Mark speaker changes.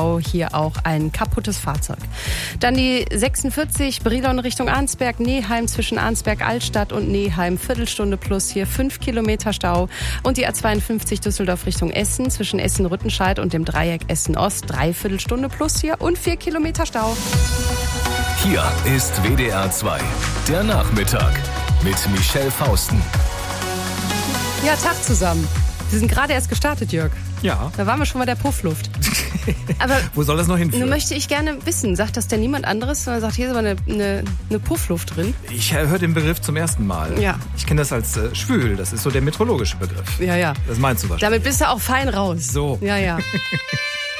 Speaker 1: Stau, hier auch ein kaputtes Fahrzeug. Dann die 46 Brilon Richtung Arnsberg, Neheim zwischen Arnsberg-Altstadt und Neheim, Viertelstunde plus, hier 5 Kilometer Stau. Und die A52 Düsseldorf Richtung Essen zwischen Essen-Rüttenscheid und dem Dreieck Essen-Ost, 3/4 Stunde plus hier und 4 Kilometer Stau.
Speaker 2: Hier ist WDR 2, der Nachmittag mit Michelle Fausten.
Speaker 1: Ja, Tag zusammen. Wir sind gerade erst gestartet, Jörg.
Speaker 3: Ja.
Speaker 1: Da waren wir schon bei der Puffluft. Aber
Speaker 3: wo soll das noch hinführen?
Speaker 1: Nur möchte ich gerne wissen, sagt das denn niemand anderes, sondern sagt, hier ist aber eine Puffluft drin?
Speaker 3: Ich höre den Begriff zum ersten Mal.
Speaker 1: Ja.
Speaker 3: Ich kenne das als Schwül, das ist so der meteorologische Begriff.
Speaker 1: Ja.
Speaker 3: Das meinst du wahrscheinlich.
Speaker 1: Damit bist du auch fein raus.
Speaker 3: So.
Speaker 1: Ja.